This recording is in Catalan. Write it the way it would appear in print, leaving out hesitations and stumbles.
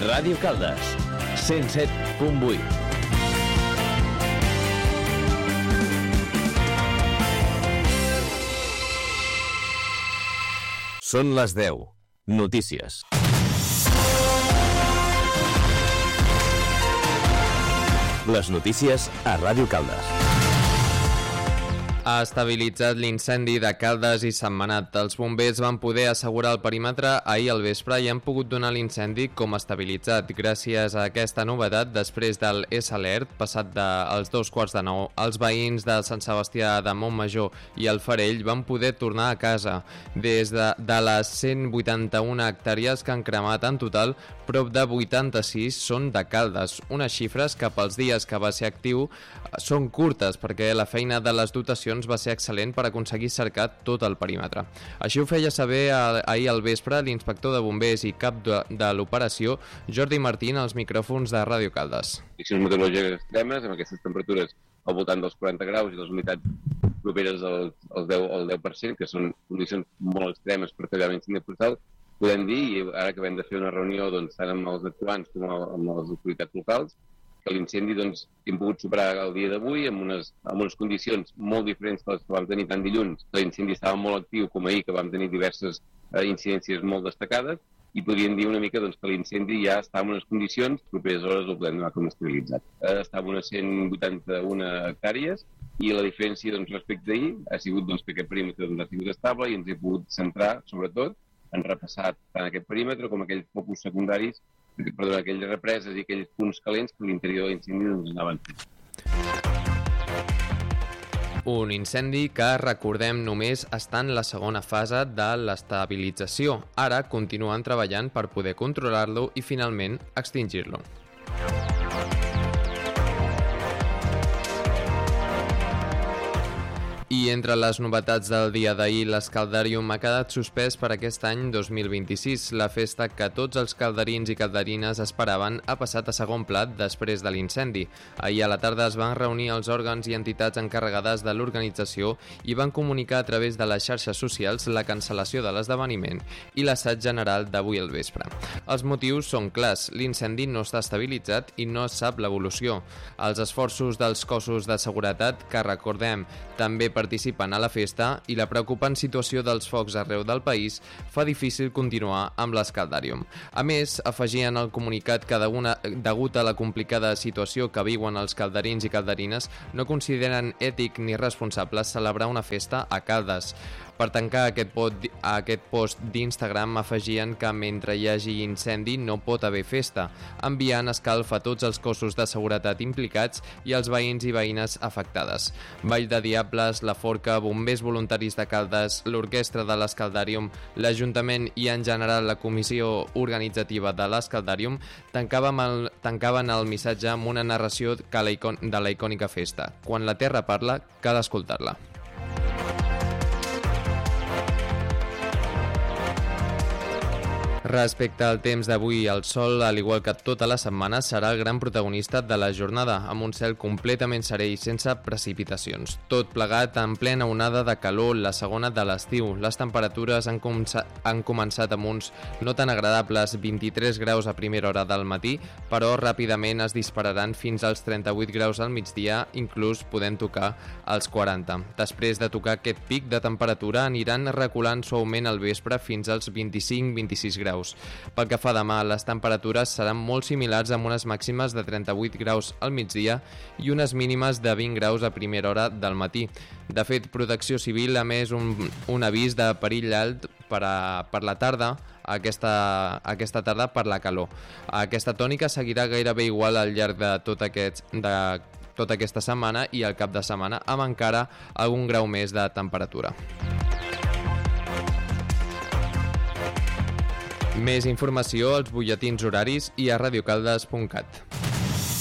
Ràdio Caldes, 107.8. Són les 10. Notícies. Les notícies a Ràdio Caldes. Ha estabilitzat l'incendi de Caldes i Sentmenat. Els bombers van poder assegurar el perímetre ahir al vespre i han pogut donar l'incendi com estabilitzat. Gràcies a aquesta novetat, després del S-Alert, passat dels 8:45, els veïns de Sant Sebastià de Montmajor i el Farell van poder tornar a casa. Des de les 181 hectàrees que han cremat en total, prop de 86 són de Caldes. Unes xifres que pels dies que va ser actiu són curtes perquè la feina de les dotacions va ser excel·lent per aconseguir cercar tot el perímetre. Així ho feia saber ahir al vespre l'inspector de bombers i cap de l'operació, Jordi Martín, als micròfons de Ràdio Caldes. Condicions meteorològiques extremes, amb aquestes temperatures al voltant dels 40 graus i les humitats properes al 10%, que són condicions molt extremes per tallar l'incendi forestal, podem dir, i ara acabem de fer una reunió tant amb els actuants com amb les autoritats locals, que l'incendi hem pogut superar el dia d'avui amb unes condicions molt diferents de les que vam tenir tant dilluns. L'incendi estava molt actiu com ahir, que vam tenir diverses incidències molt destacades, i podríem dir una mica que l'incendi ja està en unes condicions properes hores el podem donar com estabilitzat. Està en unes 181 hectàrees i la diferència respecte d'ahir ha sigut que aquest perímetre ha sigut estable i ens he pogut centrar, sobretot, en repassar tant aquest perímetre com aquells focus secundaris, aquelles represes i aquells punts calents que a l'interior de l'incendi anaven fent. Un incendi que, recordem, només està en la segona fase de l'estabilització. Ara continuen treballant per poder controlar-lo i finalment extingir-lo. I entre les novetats del dia d'ahir, l'Escaldarium ha quedat suspès per aquest any 2026. La festa que tots els calderins i calderines esperaven ha passat a segon plat després de l'incendi. Ahir a la tarda es van reunir els òrgans i entitats encarregades de l'organització i van comunicar a través de les xarxes socials la cancel·lació de l'esdeveniment i l'assaig general d'avui al vespre. Els motius són clars. L'incendi no està estabilitzat i no es sap l'evolució. Els esforços dels cossos de seguretat, que recordem també participen a la festa, i la preocupant situació dels focs arreu del país fa difícil continuar amb l'Escaldarium. A més, afegien al comunicat que degut a la complicada situació que viuen els calderins i calderines, no consideren ètic ni responsable celebrar una festa a Caldes. Per tancar aquest post d'Instagram afegien que mentre hi hagi incendi no pot haver festa, enviant escalf a tots els cossos de seguretat implicats i els veïns i veïnes afectades. Vall de Diables, la Forca, bombers voluntaris de Caldes, l'orquestra de l'Escaldarium, l'Ajuntament i en general la comissió organitzativa de l'Escaldarium tancaven el missatge amb una narració de la icònica festa. Quan la terra parla, cal escoltar-la. Respecte al temps d'avui, el sol, al igual que tota la setmana, serà el gran protagonista de la jornada, amb un cel completament serè i sense precipitacions. Tot plegat en plena onada de calor, la segona de l'estiu. Les temperatures han començat amb uns no tan agradables 23 graus a primera hora del matí, però ràpidament es dispararan fins als 38 graus al migdia, inclús podent tocar els 40. Després de tocar aquest pic de temperatura, aniran reculant suaument al vespre fins als 25-26 graus. Pel que fa a demà, les temperatures seran molt similars, amb unes màximes de 38 graus al migdia i unes mínimes de 20 graus a primera hora del matí. De fet, Protecció Civil ha emès un avís de perill alt per la tarda, aquesta tarda per la calor. Aquesta tònica seguirà gairebé igual al llarg de tota aquesta setmana i al cap de setmana, amb encara algun grau més de temperatura. Més informació als butlletins horaris i a radiocaldes.cat.